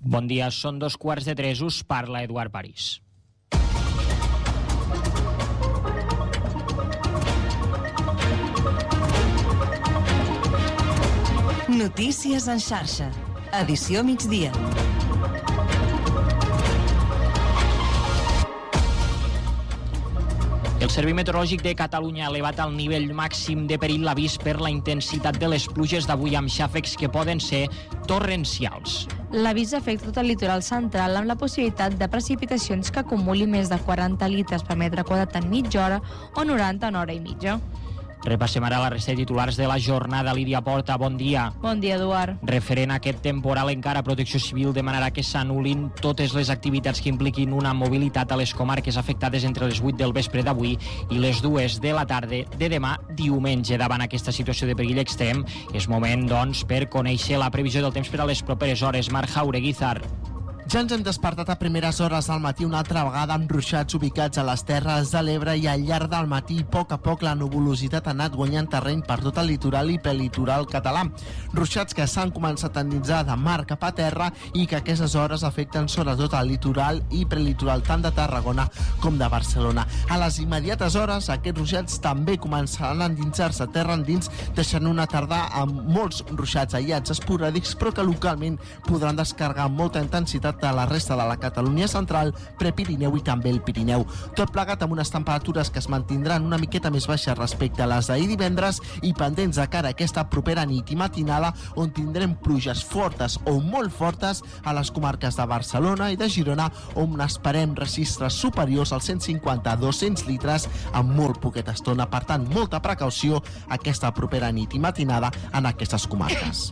Bon dia, són 2:15, us parla Eduard París. Notícies en xarxa. Edició migdia. El Servei Meteorològic de Catalunya ha elevat al nivell màxim de perill l'avís per la intensitat de les pluges d'avui amb xàfecs que poden ser torrencials. L'avís afecta tot el litoral central amb la possibilitat de precipitacions que acumuli més de 40 litres per metre quadrat en mitja hora o 90 en hora i mitja. Repassem ara la resta de titulars de la jornada. Lídia Porta, bon dia. Bon dia, Eduard. Referent a aquest temporal, encara Protecció Civil demanarà que s'anul·lin totes les activitats que impliquin una mobilitat a les comarques afectades entre les 8 del vespre d'avui i les 2 de la tarda de demà diumenge. Davant aquesta situació de perill extrem, és moment, doncs, per conèixer la previsió del temps per a les properes hores. Marc Jaureguizar. Ja ens hem despertat a primeres hores del matí una altra vegada amb ruixats ubicats a les Terres de l'Ebre i al llarg del matí a poc la nuvolositat ha anat guanyant terreny per tot el litoral i prelitoral català. Ruixats que s'han començat a tenditzar de mar cap a terra i que a aquestes hores afecten sobretot el litoral i prelitoral tant de Tarragona com de Barcelona. A les immediates hores aquests ruixats també començaran a endinsar-se terra endins, deixant una tarda amb molts ruixats aïllats esporàdics però que localment podran descarregar amb molta intensitat de la resta de la Catalunya central, Prepirineu i també el Pirineu. Tot plegat amb unes temperatures que es mantindran una miqueta més baixes respecte a les d'ahir divendres i pendents de cara a aquesta propera nit i matinada on tindrem pluges fortes o molt fortes a les comarques de Barcelona i de Girona on esperem registres superiors als 150-200 litres en molt poqueta estona. Per tant, molta precaució aquesta propera nit i matinada en aquestes comarques.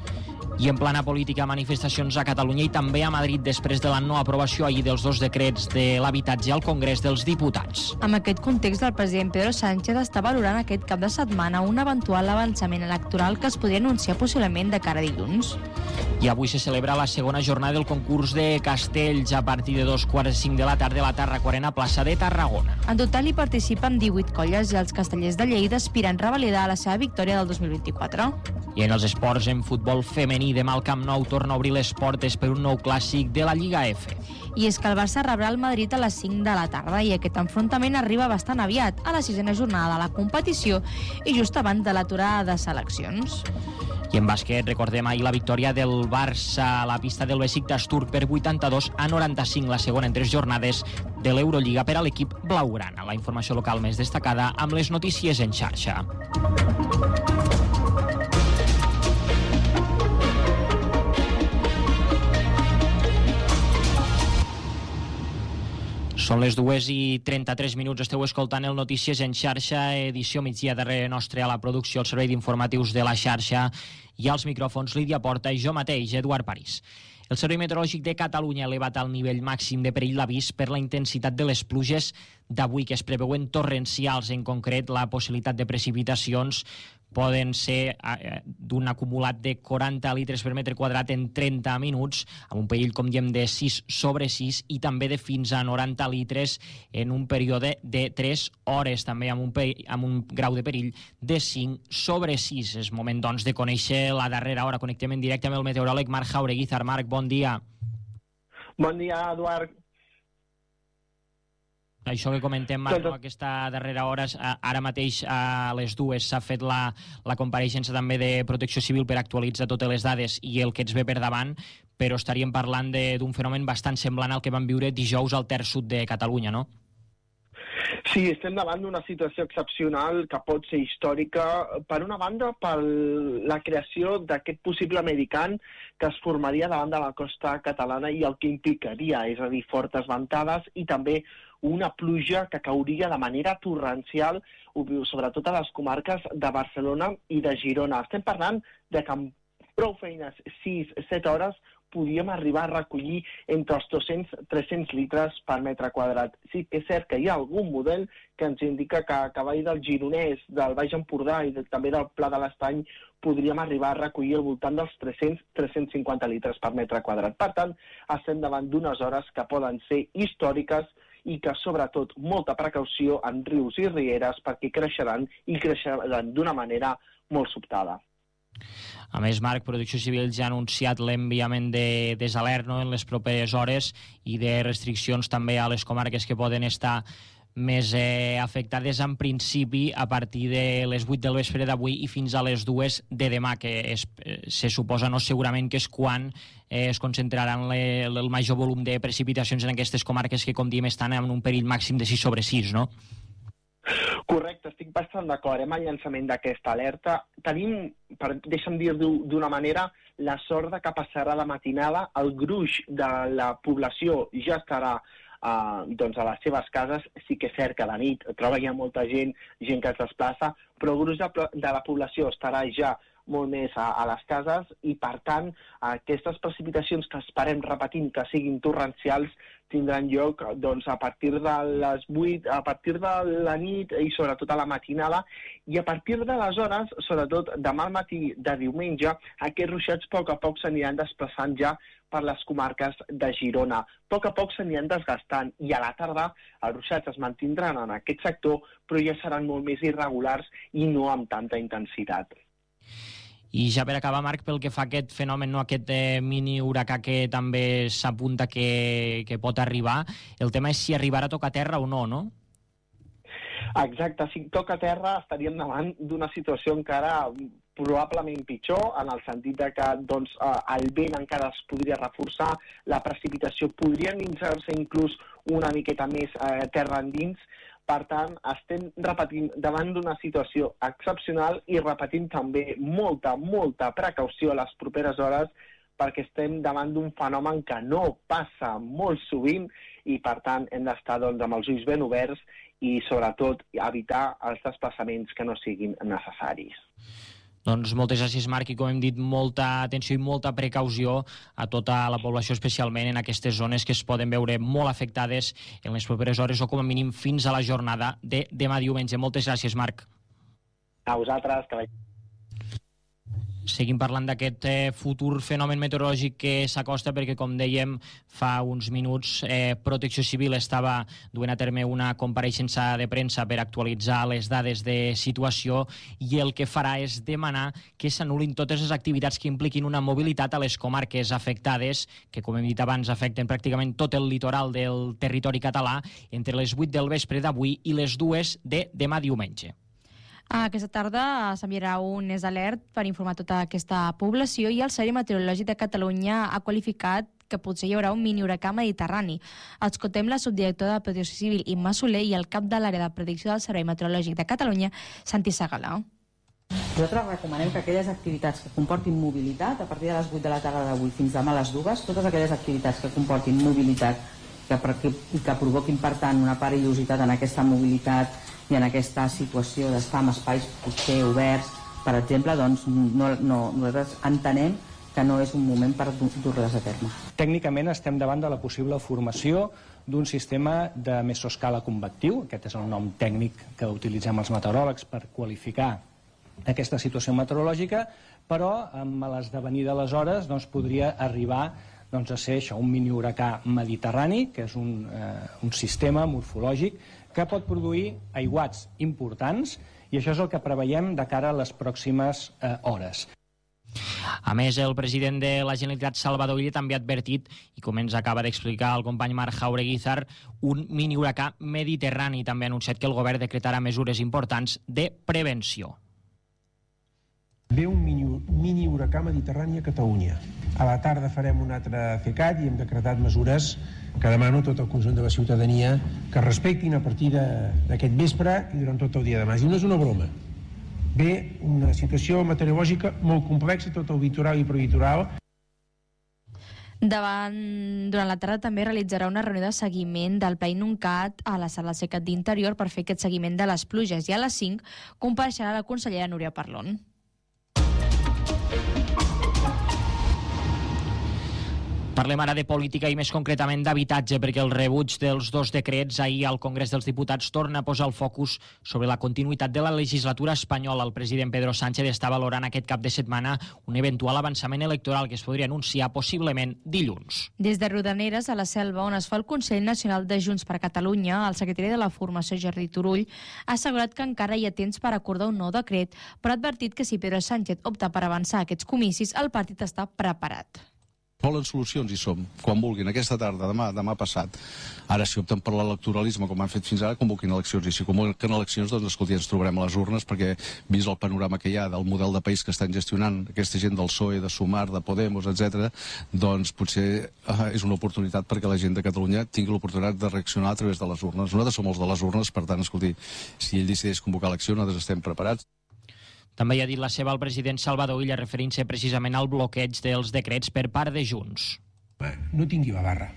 I en plana política, manifestacions a Catalunya i també a Madrid després de la no aprovació ahir dels 2 decrets de l'habitatge al Congrés dels Diputats. Amb aquest context, el president Pedro Sánchez està valorant aquest cap de setmana un eventual avançament electoral que es podria anunciar possiblement de cara a dilluns. I avui se celebra la segona jornada del concurs de castells a partir de 2:45 de la tarda a la Tarraco-Arena, plaça de Tarragona. En total hi participen 18 colles i els castellers de Lleida aspiren a revalidar la seva victòria del 2024. I en els esports, en futbol femení, demà el Camp Nou torna a obrir les portes per un nou clàssic de la Lliga F. I és que el Barça rebrà el Madrid a les 5 de la tarda i aquest enfrontament arriba bastant aviat, a la 6a jornada de la competició i just abans de l'aturada de seleccions. I en bàsquet, recordem ahir la victòria del Barça a la pista del Besiktas turc per 82-95, la segona en 3 jornades de l'Eurolliga per a l'equip blaugrana. La informació local més destacada amb les notícies en xarxa. Són les 2:33, esteu escoltant el Notícies en xarxa, edició migdia. Darrere nostre a la producció, el servei d'informatius de la xarxa i als micròfons Lídia Porta i jo mateix, Eduard París. El Servei Meteorològic de Catalunya ha elevat al nivell màxim de perill l'avís per la intensitat de les pluges d'avui, que es preveuen torrencials. En concret, la possibilitat de precipitacions poden ser d'un acumulat de 40 litres per metre quadrat en 30 minuts, amb un perill, com diem, de 6/6 i també de fins a 90 litres en un període de 3 hores, també amb un grau de perill de 5/6. És moment, doncs, de conèixer la darrera hora. Connectem en directe amb el meteoròleg Marc Jaureguizar. Marc, bon dia. Bon dia, Eduard. Això que comentem, Marc, aquesta darrera hora, ara mateix a les 2 s'ha fet la compareixença també de Protecció Civil per actualitzar totes les dades i el que ens ve per davant, però estaríem parlant d'un fenomen bastant semblant al que vam viure dijous al terç sud de Catalunya, no? Sí, estem davant d'una situació excepcional que pot ser històrica, per una banda, per la creació d'aquest possible medicant que es formaria davant de la costa catalana i el que implicaria, és a dir, fortes ventades i també una pluja que cauria de manera torrencial, sobretot a les comarques de Barcelona i de Girona. Estem parlant de que amb prou feines 6-7 hores podíem arribar a recollir entre els 200-300 litres per metre quadrat. Sí que és cert que hi ha algun model que ens indica que a cavall del Gironès, del Baix Empordà i també del Pla de l'Estany podríem arribar a recollir al voltant dels 300-350 litres per metre quadrat. Per tant, estem davant d'unes hores que poden ser històriques i que, sobretot, molta precaució en rius i rieres perquè creixeran d'una manera molt sobtada. A més, Marc, Protecció Civil ja ha anunciat l'enviament de desalert en les properes hores i de restriccions també a les comarques que poden estar més afectades en principi a partir de les 8 del vespre d'avui i fins a les 2 de demà, que se suposa segurament que és quan es concentraran el major volum de precipitacions en aquestes comarques que, com diem, estan en un perill màxim de 6/6, no? Correcte, estic bastant d'acord amb el llançament d'aquesta alerta. Tenim, deixa'm dir-ho d'una manera, la sort de que passarà la matinada, el gruix de la població ja estarà doncs a les seves cases. Sí que és cert que a la nit troba ja molta gent que es desplaça, però el gruix de la població estarà ja molt més a les cases i, per tant, aquestes precipitacions que esperem, repetint, que siguin torrencials, tindran lloc doncs, a partir de les 8, a partir de la nit i sobretot a la matinada, i a partir d'aleshores, sobretot demà al matí de diumenge, aquests ruixats a poc s'aniran desplaçant ja per les comarques de Girona. A poc s'aniran desgastant i a la tarda els ruixats es mantindran en aquest sector, però ja seran molt més irregulars i no amb tanta intensitat. I ja per acabar, Marc, pel que fa a aquest fenomen, aquest mini huracà que també s'apunta que pot arribar, el tema és si arribarà a tocar terra o no, no? Exacte, si toca terra estaríem davant d'una situació encara probablement pitjor, en el sentit que doncs, el vent encara es podria reforçar, la precipitació podria endinsar-se inclús una miqueta més terra endins. Per tant, estem repetint davant d'una situació excepcional i repetint també molta precaució a les properes hores, perquè estem davant d'un fenomen que no passa molt sovint i, per tant, hem d'estar doncs, amb els ulls ben oberts i, sobretot, evitar els desplaçaments que no siguin necessaris. Doncs moltes gràcies, Marc, i com hem dit, molta atenció i molta precaució a tota la població, especialment en aquestes zones que es poden veure molt afectades en les properes hores o com a mínim fins a la jornada de demà diumenge. Moltes gràcies, Marc. A vosaltres, que vagi. Seguim parlant d'aquest futur fenomen meteorològic que s'acosta perquè, com dèiem fa uns minuts, Protecció Civil estava duent a terme una compareixença de premsa per actualitzar les dades de situació i el que farà és demanar que s'anul·lin totes les activitats que impliquin una mobilitat a les comarques afectades, que, com hem dit abans, afecten pràcticament tot el litoral del territori català, entre les 8 del vespre d'avui i les 2 de demà diumenge. Aquesta tarda s'enviarà un alert per informar tota aquesta població i el Servei Meteorològic de Catalunya ha qualificat que potser hi haurà un mini huracà mediterrani. Escoltem la subdirectora de Protecció Civil, Imma Soler, i el cap de l'àrea de predicció del Servei Meteorològic de Catalunya, Santi Segalà. Nosaltres recomanem que aquelles activitats que comportin mobilitat, a partir de les 8 de la tarda d'avui fins demà a les 2, totes aquelles activitats que comportin mobilitat i que provoquin, per tant, una perillositat en aquesta mobilitat i en aquesta situació d'estar en espais potser oberts, per exemple, doncs nosaltres entenem que no és un moment per dur-les a terme. Tècnicament estem davant de la possible formació d'un sistema de mesoscala convectiu, aquest és el nom tècnic que utilitzem els meteoròlegs per qualificar aquesta situació meteorològica, però amb l'esdevenir de les hores podria arribar a ser això, un mini huracà mediterrani, que és un sistema morfològic que pot produir aiguats importants, i això és el que preveiem de cara a les pròximes hores. A més, el president de la Generalitat, Salvador Illa, també ha advertit, i com ens acaba d'explicar el company Marc Jaureguizar, un mini huracà mediterrani. També ha anunciat que el govern decretarà mesures importants de prevenció. Ve un mini huracà mediterrani a Catalunya. A la tarda farem un altre CECAT i hem decretat mesures que demano a tot el conjunt de la ciutadania que respectin a partir d'aquest vespre i durant tot el dia de demà. I no és una broma. Ve una situació meteorològica molt complexa, tot el litoral i prelitoral. Durant la tarda també realitzarà una reunió de seguiment del Pla Inuncat a la sala CECAT d'Interior per fer aquest seguiment de les pluges, i a les 5 compareixerà la consellera Núria Parlon. Parlem ara de política i més concretament d'habitatge, perquè el rebuig dels 2 decrets ahir al Congrés dels Diputats torna a posar el focus sobre la continuïtat de la legislatura espanyola. El president Pedro Sánchez està valorant aquest cap de setmana un eventual avançament electoral que es podria anunciar possiblement dilluns. Des de Rodaneres, a la Selva, on es fa el Consell Nacional de Junts per Catalunya, el secretari de la formació, Jordi Turull, ha assegurat que encara hi ha temps per acordar un nou decret, però ha advertit que si Pedro Sánchez opta per avançar aquests comicis, el partit està preparat. Volen solucions, hi som, quan vulguin, aquesta tarda, demà passat. Ara, si opten per l'electoralisme, com han fet fins ara, convoquin eleccions. I si convoquen eleccions, doncs, escolti, ens trobarem a les urnes, perquè, vist el panorama que hi ha del model de país que estan gestionant aquesta gent del PSOE, de Sumar, de Podemos, etc., doncs potser és una oportunitat perquè la gent de Catalunya tingui l'oportunitat de reaccionar a través de les urnes. Nosaltres som els de les urnes, per tant, escolti, si ell decideix convocar eleccions, nosaltres estem preparats. També hi ha dit la seva el president Salvador Illa, referint-se precisament al bloqueig dels decrets per part de Junts. No tingui bavarra,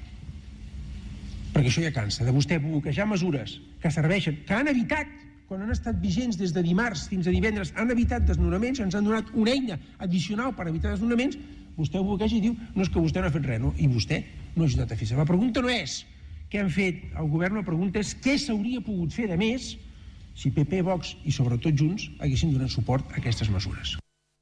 perquè això ja cansa, de vostè bloquejar mesures que serveixen, que han evitat, quan han estat vigents des de dimarts fins a divendres, han evitat desnonaments, ens han donat una eina addicional per evitar desnonaments, vostè ho bloqueja i diu, no és que vostè no ha fet res, no? I vostè no ha ajudat a fer-se. La pregunta no és què han fet el govern, la pregunta és què s'hauria pogut fer de més si PP, Vox i sobretot Junts haguessin donat suport a aquestes mesures.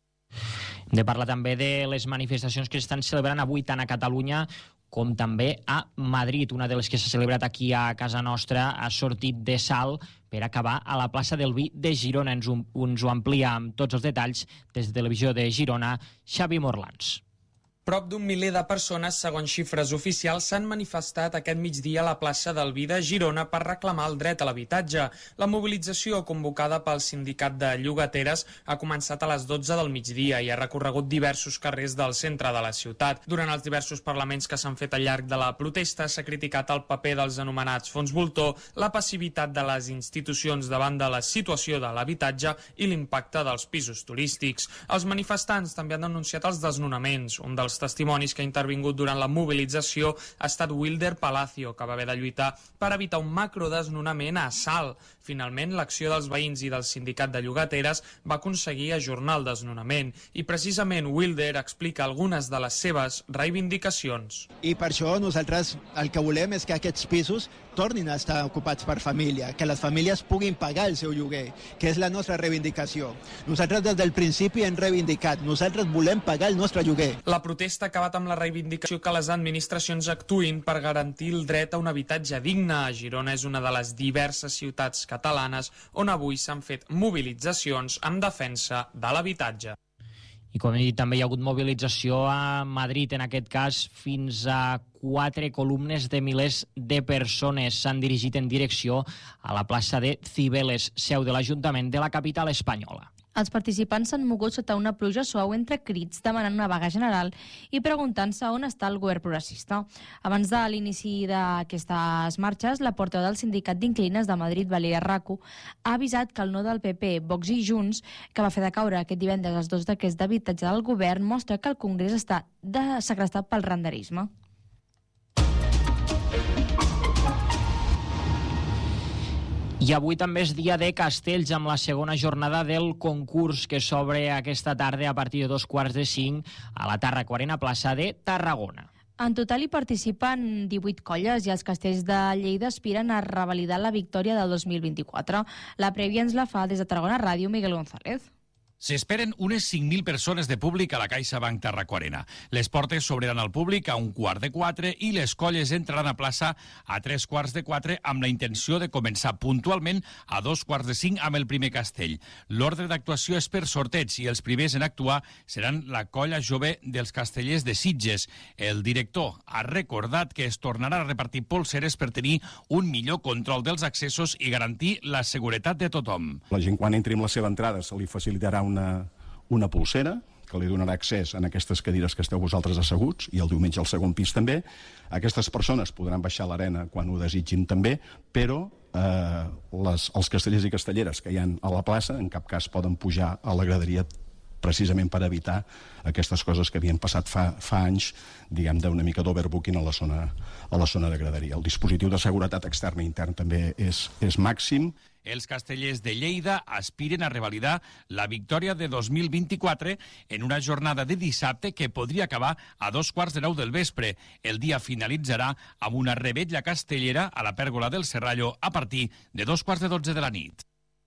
Hem de parlar també de les manifestacions que s'estan celebrant avui tant a Catalunya com també a Madrid. Una de les que s'ha celebrat aquí a casa nostra ha sortit de Salt per acabar a la plaça del Vi de Girona. Ens ho amplia amb tots els detalls des de Televisió de Girona, Xavi Morlans. Prop d'un miler de persones, segons xifres oficials, s'han manifestat aquest migdia a la plaça del Vi de Girona per reclamar el dret a l'habitatge. La mobilització, convocada pel sindicat de llogateres, ha començat a les 12 del migdia i ha recorregut diversos carrers del centre de la ciutat. Durant els diversos parlaments que s'han fet al llarg de la protesta, s'ha criticat el paper dels anomenats fons voltor, la passivitat de les institucions davant de la situació de l'habitatge i l'impacte dels pisos turístics. Els manifestants també han denunciat els desnonaments. Un dels testimonis que ha intervingut durant la mobilització ha estat Wilder Palacio, que va haver de lluitar per evitar un macrodesnonament a Salt. Finalment, l'acció dels veïns i del sindicat de llogateres va aconseguir ajornar el desnonament i precisament Wilder explica algunes de les seves reivindicacions. I per això nosaltres el que volem és que aquests pisos tornin a estar ocupats per família, que les famílies puguin pagar el seu lloguer, que és la nostra reivindicació. Nosaltres des del principi hem reivindicat, nosaltres volem pagar el nostre lloguer. La protesta ha acabat amb la reivindicació que les administracions actuïn per garantir el dret a un habitatge digne. Girona és una de les diverses ciutats catalanes on avui s'han fet mobilitzacions en defensa de l'habitatge. I com he dit, també hi ha hagut mobilització a Madrid, en aquest cas fins a 4 columnes de milers de persones s'han dirigit en direcció a la plaça de Cibeles, seu de l'Ajuntament de la capital espanyola. Els participants s'han mogut sota una pluja suau entre crits demanant una vaga general i preguntant-se on està el govern progressista. Abans de l'inici d'aquestes marxes, la portaveu del sindicat d'inquilines de Madrid, Valeria Raco, ha avisat que el no del PP, Vox i Junts, que va fer decaure aquest divendres els 2 decrets d'habitatge del govern, mostra que el Congrés està segrestat pel renderisme. I avui també és dia de castells, amb la segona jornada del concurs que s'obre aquesta tarda a partir de 4:45 a la Tàrraco Arena Plaça de Tarragona. En total hi participen 18 colles i els castells de Lleida aspiren a revalidar la victòria del 2024. La prèvia ens la fa des de Tarragona Ràdio Miguel González. S'esperen unes 5.000 persones de públic a la CaixaBank Tàrraco Arena. Les portes s'obriran al públic a 3:15 i les colles entraran a plaça a 3:15 amb la intenció de començar puntualment a 2:45 amb el primer castell. L'ordre d'actuació és per sorteig i els primers en actuar seran la colla jove dels castellers de Sitges. El director ha recordat que es tornarà a repartir polseres per tenir un millor control dels accessos i garantir la seguretat de tothom. La gent, quan entri amb la seva entrada, se li facilitarà una pulsera que li donarà accés a aquestes cadires que esteu vosaltres asseguts i el diumenge al segon pis també. Aquestes persones podran baixar a l'arena quan ho desitgin també, però els castellers i castelleres que hi ha a la plaça en cap cas poden pujar a la graderia precisament per evitar aquestes coses que havien passat fa anys, diguem, d'una mica d'overbooking a la zona de graderia. El dispositiu de seguretat extern i intern també és màxim. Els castellers de Lleida aspiren a revalidar la victòria de 2024 en una jornada de dissabte que podria acabar a 9:15 del vespre. El dia finalitzarà amb una revetlla castellera a la pèrgola del Serrallo a partir de 11:45 de la nit.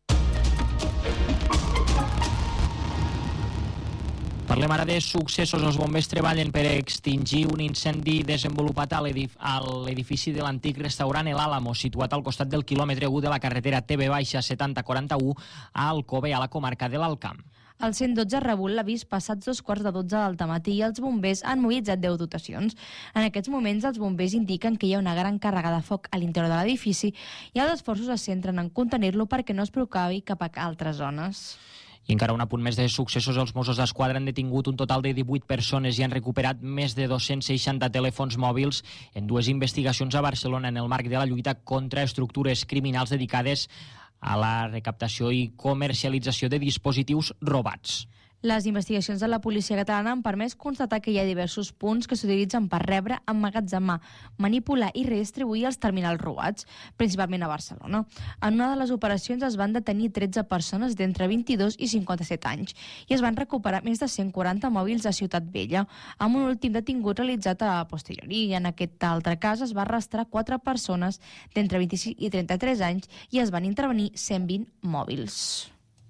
Parlem ara de successos. Els bombers treballen per extingir un incendi desenvolupat a l'edifici de l'antic restaurant El Álamo, situat al costat del quilòmetre 1 de la carretera TB-7041 a Alcover, a la comarca de l'Alt Camp. El 112 ha rebut l'avís passats 2:15 del matí i els bombers han mobilitzat 10 dotacions. En aquests moments, els bombers indiquen que hi ha una gran càrrega de foc a l'interior de l'edifici i els esforços es centren en contenir-lo perquè no es propagui cap a altres zones. I encara un apunt més de successos. Els Mossos d'Esquadra han detingut un total de 18 persones i han recuperat més de 260 telèfons mòbils en 2 investigacions a Barcelona en el marc de la lluita contra estructures criminals dedicades a la recaptació i comercialització de dispositius robats. Les investigacions de la policia catalana han permès constatar que hi ha diversos punts que s'utilitzen per rebre, emmagatzemar, manipular i redistribuir els terminals robats, principalment a Barcelona. En una de les operacions es van detenir 13 persones d'entre 22 i 57 anys i es van recuperar més de 140 mòbils a Ciutat Vella, amb un últim detingut realitzat a posteriori. En aquest altre cas es va arrestar 4 persones d'entre 26 i 33 anys i es van intervenir 120 mòbils.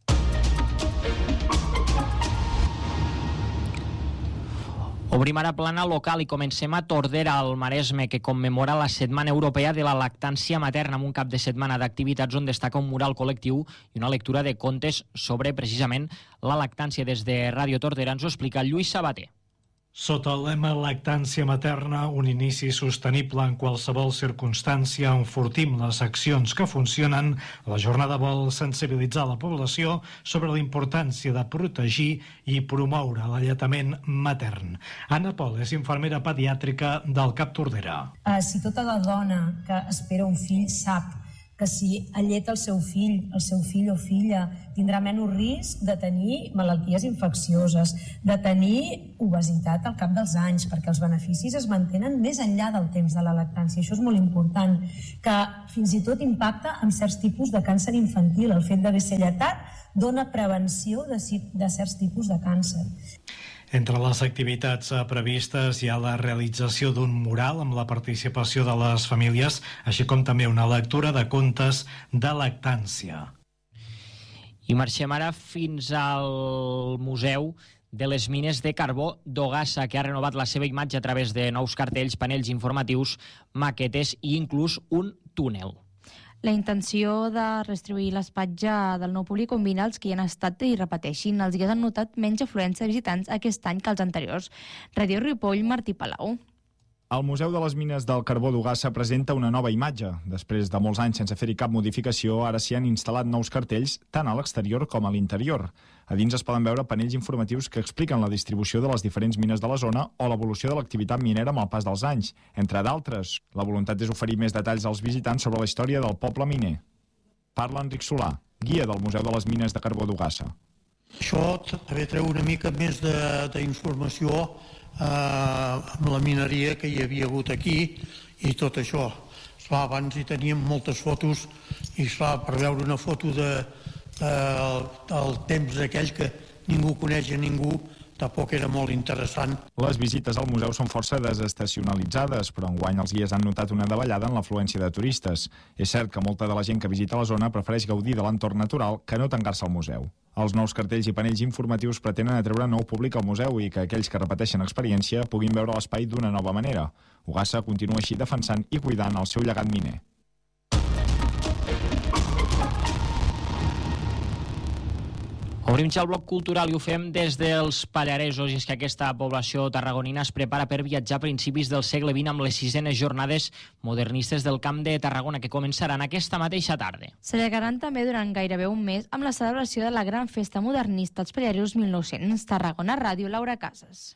Obrim ara plana local i comencem a Tordera, al Maresme, que commemora la Setmana Europea de la Lactància Materna amb un cap de setmana d'activitats on destaca un mural col·lectiu i una lectura de contes sobre, precisament, la lactància. Des de Ràdio Tordera ens ho explica Lluís Sabater. Sota el lema Lactància Materna, un inici sostenible en qualsevol circumstància, enfortim les accions que funcionen, la jornada vol sensibilitzar la població sobre la importància de protegir i promoure l'alletament matern. Anna Pol és infermera pediàtrica del CAP Tordera. Si tota la dona que espera un fill sap que si alleta el seu fill o filla tindrà menys risc de tenir malalties infeccioses, de tenir obesitat al cap dels anys, perquè els beneficis es mantenen més enllà del temps de la lactància. Això és molt important, que fins i tot impacta en certs tipus de càncer infantil. El fet d'haver ser lletat dona prevenció de certs tipus de càncer. Entre les activitats previstes hi ha la realització d'un mural amb la participació de les famílies, així com també una lectura de contes de lactància. I marxem ara fins al Museu de les Mines de Carbó d'Ogassa, que ha renovat la seva imatge a través de nous cartells, panells informatius, maquetes i inclús un túnel. La intenció de redistribuir l'espatge del nou públic combina els que hi han estat i repeteixin. Els guies han notat menys afluència de visitants aquest any que els anteriors. Ràdio Ripoll, Martí Palau. El Museu de les Mines del Carbó d'Ogassa presenta una nova imatge. Després de molts anys sense fer-hi cap modificació, ara s'hi han instal·lat nous cartells tant a l'exterior com a l'interior. A dins es poden veure panells informatius que expliquen la distribució de les diferents mines de la zona o l'evolució de l'activitat minera amb el pas dels anys. Entre d'altres, la voluntat és oferir més detalls als visitants sobre la història del poble miner. Parla Enric Solà, guia del Museu de les Mines de Carbó d'Ogassa. Això també treu una mica més d'informació amb la mineria que hi havia hagut aquí i tot això. Esclar, abans hi teníem moltes fotos i esclar, per veure una foto del temps aquell que ningú coneix a ningú tampoc era molt interessant. Les visites al museu són força desestacionalitzades, però enguany els guies han notat una davallada en l'afluència de turistes. És cert que molta de la gent que visita la zona prefereix gaudir de l'entorn natural que no tancar-se al museu. Els nous cartells i panells informatius pretenen atreure nou públic al museu i que aquells que repeteixen experiència puguin veure l'espai d'una nova manera. Ogassa continua així defensant i cuidant el seu llegat miner. Obrim ja el bloc cultural i ho fem des dels Pallaresos, i és que aquesta població tarragonina es prepara per viatjar a principis del segle XX amb les 6enes jornades modernistes del Camp de Tarragona, que començaran aquesta mateixa tarda. S'allargaran també durant gairebé un mes amb la celebració de la gran festa modernista als Pallaresos 1900. Tarragona Ràdio, Laura Casas.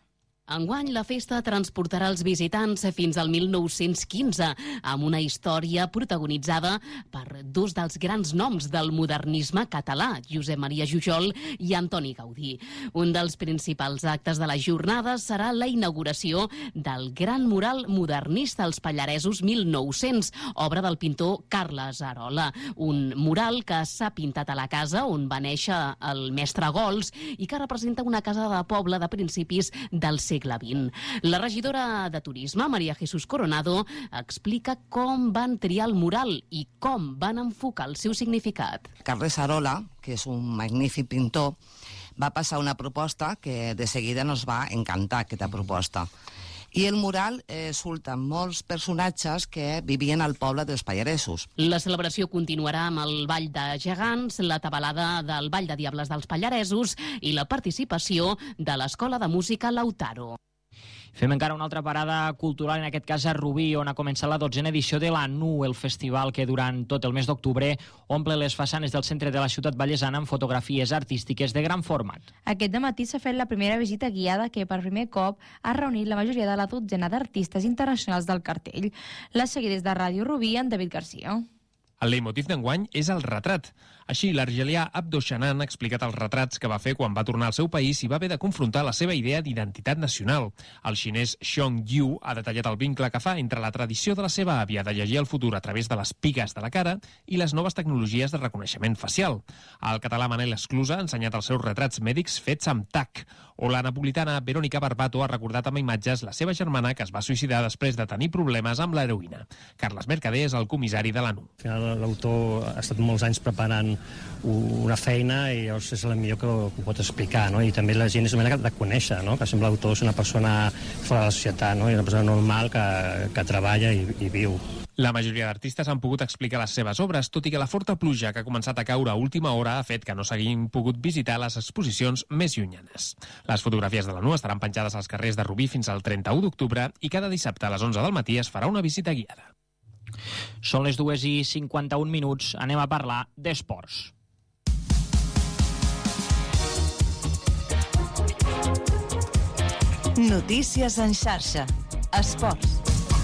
Enguany, la festa transportarà els visitants fins al 1915, amb una història protagonitzada per dos dels grans noms del modernisme català, Josep Maria Jujol i Antoni Gaudí. Un dels principals actes de la jornada serà la inauguració del gran mural modernista als Pallaresos 1900, obra del pintor Carles Arola. Un mural que s'ha pintat a la casa on va néixer el mestre Gols i que representa una casa de poble de principis del segle XX. La regidora de Turisme, María Jesús Coronado, explica com van triar el mural i com van enfocar el seu significat. Carles Arola, que és un magnífic pintor, va passar una proposta que de seguida nos va encantar, aquesta proposta. I el mural surten molts personatges que vivien al poble dels Pallaresos. La celebració continuarà amb el Ball de Gegants, la tabalada del Ball de Diables dels Pallaresos i la participació de l'Escola de Música Lautaro. Fem encara una altra parada cultural, en aquest cas a Rubí, on ha començat la 12a edició de la NU, el festival que durant tot el mes d'octubre omple les façanes del centre de la ciutat vallesana amb fotografies artístiques de gran format. Aquest dematí s'ha fet la primera visita guiada que per primer cop ha reunit la majoria de la 12a d'artistes internacionals del cartell. Les seguides de Ràdio Rubí, en David Garcia. El leitmotiv d'enguany és el retrat. Així, l'argelià Abdo Shanan ha explicat els retrats que va fer quan va tornar al seu país i va haver de confrontar la seva idea d'identitat nacional. El xinès Xiong Yu ha detallat el vincle que fa entre la tradició de la seva àvia de llegir el futur a través de les pigues de la cara i les noves tecnologies de reconeixement facial. El català Manel Esclusa ha ensenyat els seus retrats mèdics fets amb tac. O la napolitana Verónica Barbato ha recordat amb imatges la seva germana que es va suïcidar després de tenir problemes amb l'heroïna. Carles Mercader és el comissari de l'ANU. Al final l'autor ha estat molts anys preparant una feina i llavors és el millor que ho pot explicar, no? I també la gent és una manera de conèixer, no? Que sempre l'autor és una persona fora de la societat, no? I una persona normal que treballa i viu. La majoria d'artistes han pogut explicar les seves obres, tot i que la forta pluja que ha començat a caure a última hora ha fet que no s'hagin pogut visitar les exposicions més llunyanes. Les fotografies de l'ANU estaran penjades als carrers de Rubí fins al 31 d'octubre i cada dissabte a les 11 del matí es farà una visita guiada. Són les 2:51. Anem a parlar d'esports. Notícies en xarxa. Esports.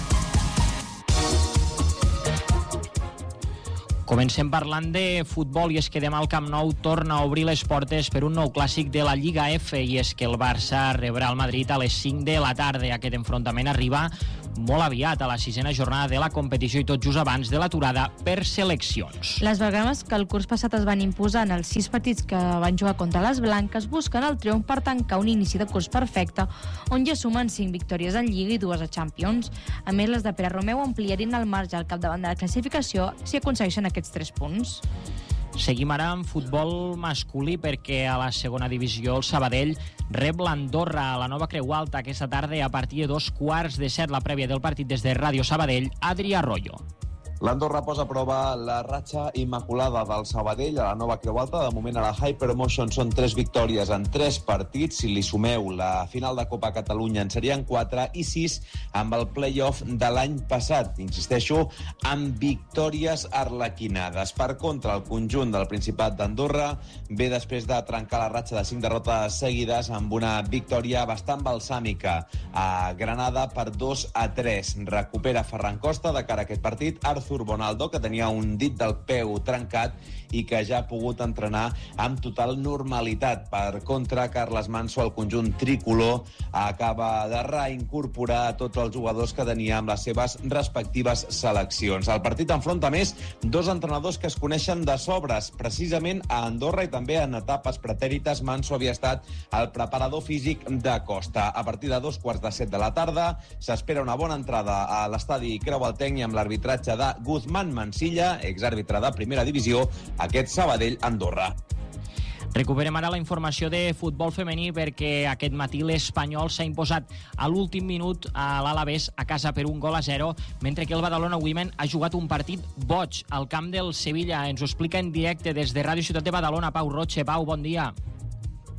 Comencem parlant de futbol i és que demà el Camp Nou torna a obrir les portes per un nou clàssic de la Lliga F i és que el Barça rebrà el Madrid a les 5 de la tarda. Aquest enfrontament arriba molt aviat a la 6a jornada de la competició i tot just abans de l'aturada per seleccions. Les bergames que el curs passat es van imposar en els 6 partits que van jugar contra les blanques busquen el triomf per tancar un inici de curs perfecte on ja sumen 5 victòries en Lliga i 2 a Champions. A més, les de Pere Romeu ampliarien el marge al capdavant de la classificació si aconsegueixen aquests 3 punts. Seguim ara amb futbol masculí perquè a la segona divisió el Sabadell rep l'Andorra a la Nova Creu Alta aquesta tarda a partir de 6:45 la prèvia del partit des de Ràdio Sabadell, Adri Arroyo. L'Andorra posa a prova la ratxa immaculada del Sabadell a la Nova Creu Alta. De moment a la Hypermotion són 3 victòries en 3 partits. Si li sumeu la final de Copa Catalunya en serien 4 i 6 amb el play-off de l'any passat. Insisteixo, amb victòries arlequinades. Per contra, el conjunt del Principat d'Andorra ve després de trencar la ratxa de 5 derrotes seguides amb una victòria bastant balsàmica a Granada per 2-3. Recupera Ferran Costa de cara a aquest partit. Arthur Bonaldo, que tenia un dit del peu trencat i que ja ha pogut entrenar amb total normalitat. Per contra, Carles Manso, el conjunt tricolor, acaba de reincorporar tots els jugadors que tenia amb les seves respectives seleccions. El partit enfronta més 2 entrenadors que es coneixen de sobres. Precisament a Andorra i també en etapes pretèrites, Manso havia estat el preparador físic de Costa. A partir de 2:15 de la tarda s'espera una bona entrada a l'estadi Creualtenc i amb l'arbitratge de Guzmán Mansilla, exàrbitre de primera divisió, aquest Sabadell-Andorra. Recuperem ara la informació de futbol femení perquè aquest matí l'Espanyol s'ha imposat a l'últim minut a l'Alavés a casa per 1-0, mentre que el Badalona Women ha jugat un partit boig al camp del Sevilla. Ens ho explica en directe des de Ràdio Ciutat de Badalona, Pau Roche. Pau, bon dia.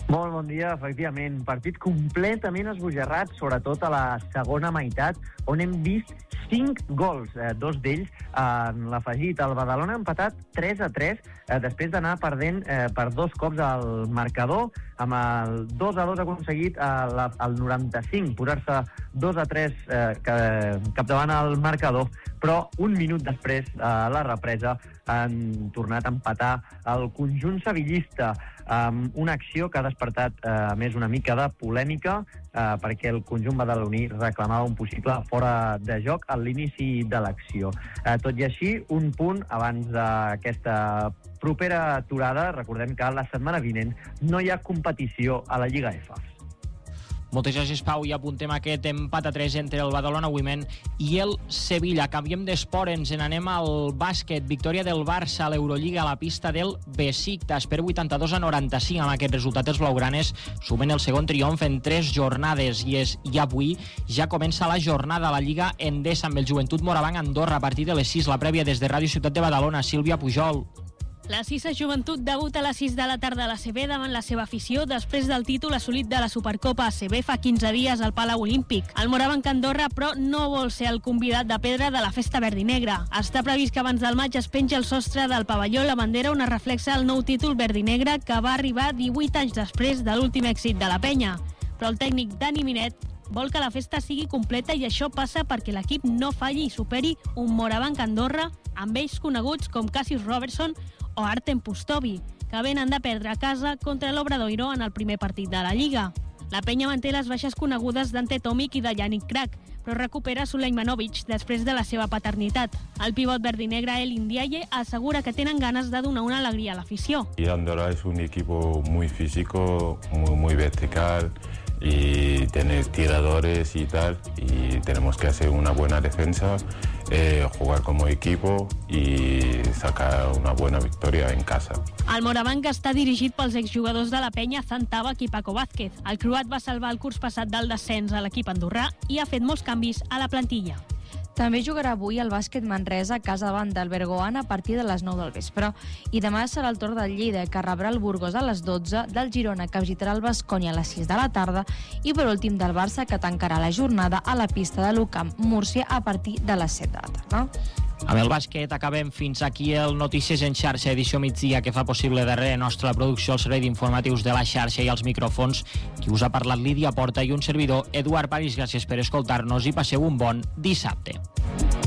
Molt bon dia, efectivament. Partit completament esbojarrat, sobretot a la segona meitat, on hem vist 5 gols, 2 d'ells en l'afegit. El Badalona ha empatat 3-3, després d'anar perdent per 2 cops al marcador, amb el 2-2 aconseguit al 95, posar-se 2-3 capdavant el marcador, però un minut després, a la represa, han tornat a empatar el conjunt sevillista amb una acció que ha despertat més una mica de polèmica perquè el conjunt badaloní reclamava un possible fora de joc a l'inici de l'acció. Tot i així, un punt abans d'aquesta propera aturada. Recordem que la setmana vinent no hi ha competició a la Lliga F. Moltes gràcies, Pau, i apuntem aquest empat a 3 entre el Badalona Women i el Sevilla. Canviem d'esport, ens n'anem al bàsquet. Victòria del Barça a l'Eurolliga a la pista del Besiktas per 82-95. Amb aquest resultat, els blaugranes sumen el segon triomf en 3 jornades i avui ja comença la jornada a la Lliga Endesa amb el Joventut Morabanc Andorra a partir de les 6. La prèvia des de Ràdio Ciutat de Badalona. Sílvia Pujol. La Cisa Joventut debuta a les 6 de la tarda a l'ACB davant la seva afició després del títol assolit de la Supercopa ACB fa 15 dies al Palau Olímpic. El Morabanc Andorra, però, no vol ser el convidat de pedra de la festa verd i negra. Està previst que abans del maig es pengi el sostre del pavelló la bandera on es reflexa el nou títol verd i negre que va arribar 18 anys després de l'últim èxit de la penya. Però el tècnic Dani Minet vol que la festa sigui completa i això passa perquè l'equip no falli i superi un Morabanc Andorra amb ells coneguts com Cassius Robertson o Artem Pustovi, que venen de perdre a casa contra l'Obradoiro en el primer partit de la Lliga. La penya manté les baixes conegudes d'Ante Tomic i de Yannick Krak, però recupera Sulejmanovic després de la seva paternitat. El pivot verd i negre Elin Diaye assegura que tenen ganes de donar una alegria a l'afició. Andorra es un equipo muy físico, muy vertical, y tener tiradores y tal, y tenemos que hacer una buena defensa, jugar como equipo y sacar una buena victoria en casa. El Morabanc està dirigit pels exjugadors de la penya Zantabak i Paco Vázquez. El croat va salvar el curs passat del descens a l'equip andorrà i ha fet molts canvis a la plantilla. També jugarà avui el bàsquet Manresa a casa davant del Bergoan a partir de les 9 del vespre. I demà serà el torn del Lleida, que rebrà el Burgos a les 12, del Girona, que visitarà el Baskonia a les 6 de la tarda, i per últim del Barça, que tancarà la jornada a la pista de l'UCAM Múrcia a partir de les 7 de la tarda. Amb el bàsquet acabem fins aquí el Notícies en xarxa, edició migdia, que fa possible darrere nostra la producció, el servei d'informatius de la xarxa i els micròfons. Qui us ha parlat, Lídia Porta, i un servidor, Eduard París. Gràcies per escoltar-nos i passeu un bon dissabte.